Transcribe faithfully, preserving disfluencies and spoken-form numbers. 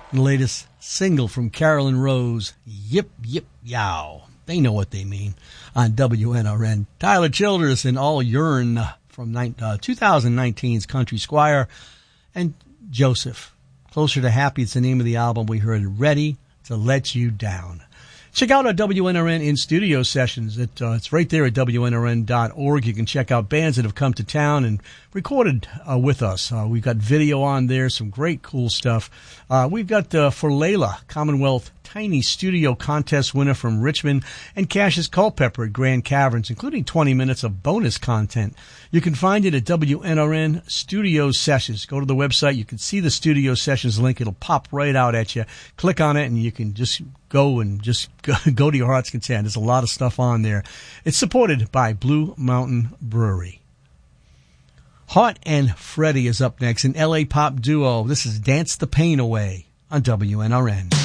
The latest single from Carolyn Rose, Yip Yip Yow. They know what they mean on W N R N. Tyler Childers and All Yearn from uh, twenty nineteen's Country Squire. And Joseph, Closer to Happy, it's the name of the album. We heard Ready to Let You Down. Check out our W N R N in-studio sessions. It, uh, it's right there at W N R N dot org. You can check out bands that have come to town and recorded uh, with us. Uh, we've got video on there, some great cool stuff. Uh, we've got uh, For Layla, Commonwealth Tiny Studio Contest winner from Richmond, and Cassius Culpepper at Grand Caverns, including twenty minutes of bonus content. You can find it at W N R N Studio Sessions. Go to the website. You can see the Studio Sessions link. It'll pop right out at you. Click on it, and you can just go and just go, go to your heart's content. There's a lot of stuff on there. It's supported by Blue Mountain Brewery. Hart and Freddie is up next, an L A pop duo. This is Dance the Pain Away on W N R N.